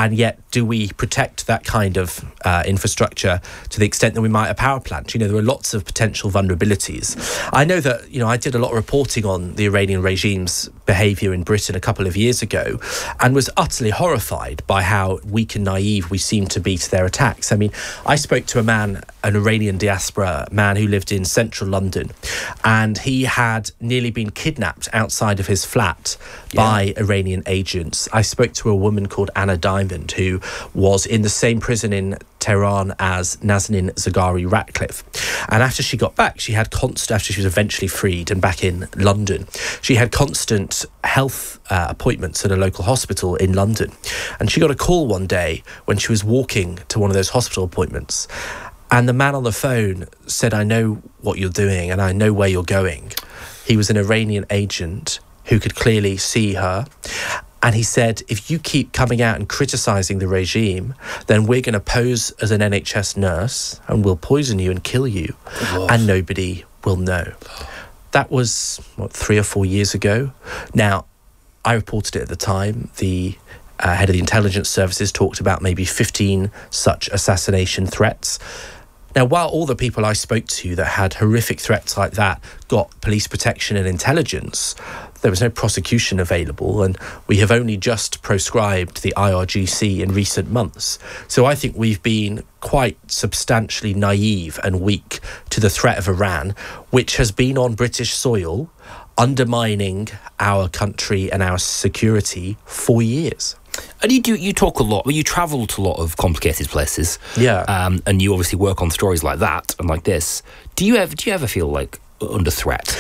and yet do we protect that kind of infrastructure to the extent that we might a power plant? You know, there are lots of potential vulnerabilities. I know that, you know, I did a lot of reporting on the Iranian regime's behaviour in Britain a couple of years ago and was utterly horrified by how weak and naive we seem to be to their attacks. I mean, I spoke to an Iranian diaspora man who lived in central London, and he had nearly been kidnapped outside of his flat by Iranian agents. I spoke to a woman called Anna Diamond, who was in the same prison in Tehran as Nazanin Zaghari-Ratcliffe. And after she got back, after she was eventually freed and back in London, she had constant health appointments at a local hospital in London. And she got a call one day when she was walking to one of those hospital appointments. And the man on the phone said, "I know what you're doing and I know where you're going." He was an Iranian agent who could clearly see her. And he said, "If you keep coming out and criticising the regime, then we're going to pose as an NHS nurse and we'll poison you and kill you. And nobody will know." That was, 3 or 4 years ago. Now, I reported it at the time. The head of the intelligence services talked about maybe 15 such assassination threats. Now, while all the people I spoke to that had horrific threats like that got police protection and intelligence, there was no prosecution available, and we have only just proscribed the IRGC in recent months. So I think we've been quite substantially naive and weak to the threat of Iran, which has been on British soil, undermining our country and our security for years. And you talk a lot, well, you travel to a lot of complicated places. Yeah. And you obviously work on stories like that and like this. Do you ever feel like under threat?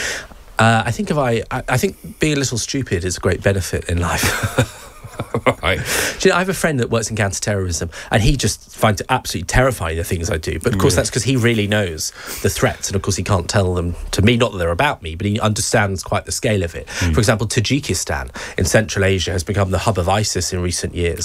I think being a little stupid is a great benefit in life. Right. Do you know, I have a friend that works in counter-terrorism, and he just finds it absolutely terrifying, the things I do. But of course, that's because he really knows the threats, and of course, he can't tell them to me. Not that they're about me, but he understands quite the scale of it. For example, Tajikistan in Central Asia has become the hub of ISIS in recent years.